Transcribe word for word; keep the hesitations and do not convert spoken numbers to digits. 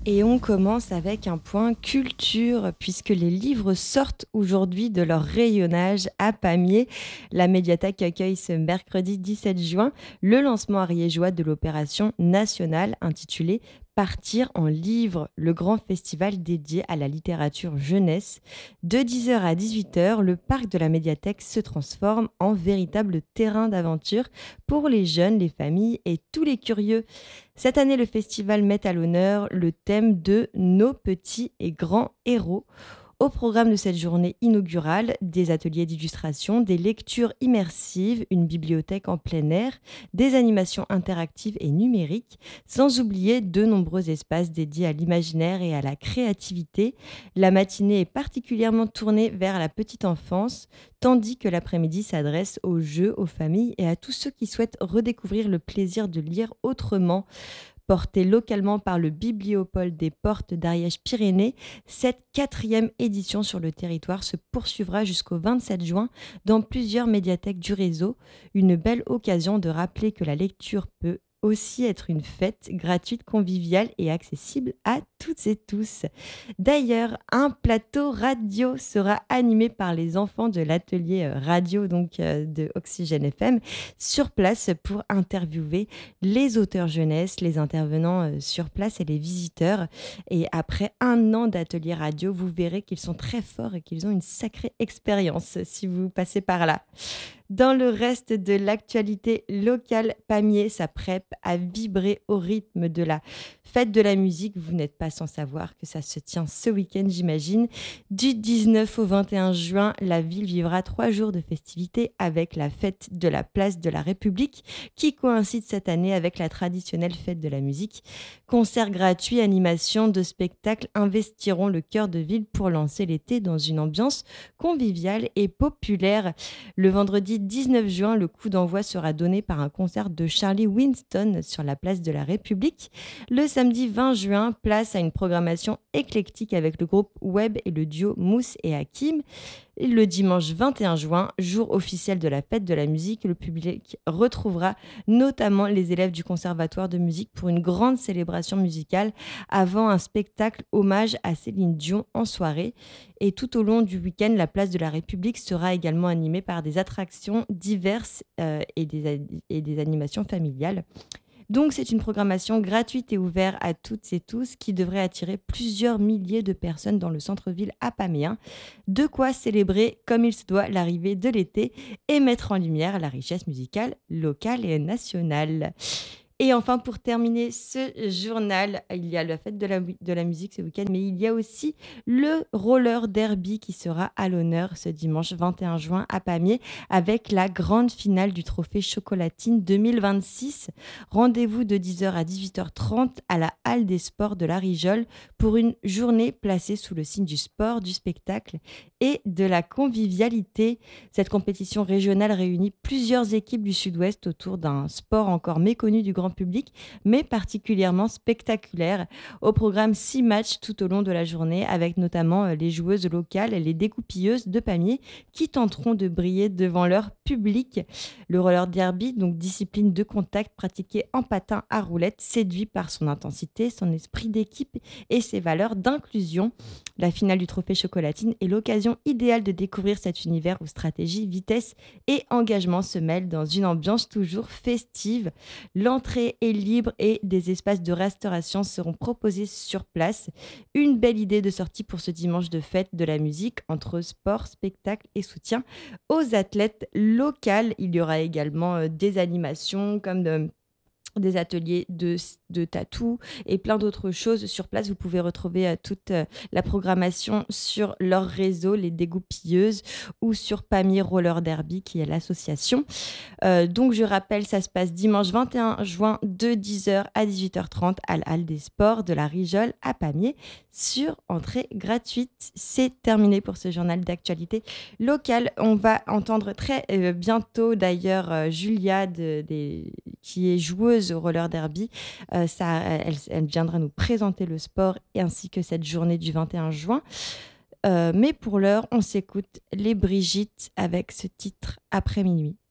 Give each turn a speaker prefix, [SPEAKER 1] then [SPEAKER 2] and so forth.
[SPEAKER 1] Et on commence avec un point culture, puisque les livres sortent aujourd'hui de leur rayonnage à Pamiers. La médiathèque accueille ce mercredi dix-sept juin le lancement ariégeois de l'opération nationale intitulée Partir en livre, le grand festival dédié à la littérature jeunesse. De dix heures à dix-huit heures, le parc de la médiathèque se transforme en véritable terrain d'aventure pour les jeunes, les familles et tous les curieux. Cette année, le festival met à l'honneur le thème de nos petits et grands héros. Au programme de cette journée inaugurale, des ateliers d'illustration, des lectures immersives, une bibliothèque en plein air, des animations interactives et numériques, sans oublier de nombreux espaces dédiés à l'imaginaire et à la créativité. La matinée est particulièrement tournée vers la petite enfance, tandis que l'après-midi s'adresse aux jeux, aux familles et à tous ceux qui souhaitent redécouvrir le plaisir de lire autrement. Portée localement par le Bibliopole des Portes d'Ariège-Pyrénées, cette quatrième édition sur le territoire se poursuivra jusqu'au vingt-sept juin dans plusieurs médiathèques du réseau. Une belle occasion de rappeler que la lecture peut aussi être une fête gratuite, conviviale et accessible à toutes et tous. D'ailleurs, un plateau radio sera animé par les enfants de l'atelier euh, radio donc euh, de Oxygène F M sur place pour interviewer les auteurs jeunesse, les intervenants euh, sur place et les visiteurs. Et après un an d'atelier radio, vous verrez qu'ils sont très forts et qu'ils ont une sacrée expérience si vous passez par là. Dans le reste de l'actualité locale, Pamiers s'apprête à vibrer au rythme de la fête de la musique. Vous n'êtes pas sans savoir que ça se tient ce week-end, j'imagine. Du dix-neuf au vingt et un juin, la ville vivra trois jours de festivités avec la fête de la place de la République qui coïncide cette année avec la traditionnelle fête de la musique. Concerts gratuits, animations de spectacles investiront le cœur de ville pour lancer l'été dans une ambiance conviviale et populaire. Le vendredi dix-neuf juin, le coup d'envoi sera donné par un concert de Charlie Winston sur la place de la République. Le samedi vingt juin, place à une programmation éclectique avec le groupe Web et le duo Mousse et Hakim. Et le dimanche vingt et un juin, jour officiel de la fête de la musique, le public retrouvera notamment les élèves du Conservatoire de musique pour une grande célébration musicale avant un spectacle hommage à Céline Dion en soirée. Et tout au long du week-end, la place de la République sera également animée par des attractions diverses euh, et, des, et des animations familiales. Donc c'est une programmation gratuite et ouverte à toutes et tous qui devrait attirer plusieurs milliers de personnes dans le centre-ville apaméen. De quoi célébrer comme il se doit l'arrivée de l'été et mettre en lumière la richesse musicale locale et nationale. Et enfin, pour terminer ce journal, il y a la fête de la, de la musique ce week-end, mais il y a aussi le roller derby qui sera à l'honneur ce dimanche vingt et un juin à Pamiers avec la grande finale du trophée Chocolatine deux mille vingt-six. Rendez-vous de dix heures à dix-huit heures trente à la Halle des Sports de la Rijol pour une journée placée sous le signe du sport, du spectacle et de la convivialité. Cette compétition régionale réunit plusieurs équipes du Sud-Ouest autour d'un sport encore méconnu du grand public, mais particulièrement spectaculaire. Au programme, six matchs tout au long de la journée, avec notamment les joueuses locales et les découpilleuses de Pamiers qui tenteront de briller devant leur public. Le roller derby, donc discipline de contact pratiquée en patin à roulettes, séduit par son intensité, son esprit d'équipe et ses valeurs d'inclusion. La finale du Trophée Chocolatine est l'occasion idéale de découvrir cet univers où stratégie, vitesse et engagement se mêlent dans une ambiance toujours festive. L'entrée est libre et des espaces de restauration seront proposés sur place. Une belle idée de sortie pour ce dimanche de fête de la musique entre sport, spectacle et soutien aux athlètes locaux. Il y aura également euh, des animations comme de des ateliers de, de tatou et plein d'autres choses sur place. Vous pouvez retrouver euh, toute euh, la programmation sur leur réseau, les dégoupilleuses, ou sur Pamiers Roller Derby, qui est l'association. Euh, donc, je rappelle, ça se passe dimanche vingt et un juin de dix heures à dix-huit heures trente à la Halle des Sports de la Rijol à Pamiers sur entrée gratuite. C'est terminé pour ce journal d'actualité locale. On va entendre très euh, bientôt, d'ailleurs, euh, Julia, de, des, qui est joueuse au roller derby. Euh, ça, elle, elle viendra nous présenter le sport et ainsi que cette journée du vingt et un juin. Euh, mais pour l'heure, on s'écoute les Brigitte avec ce titre Après minuit.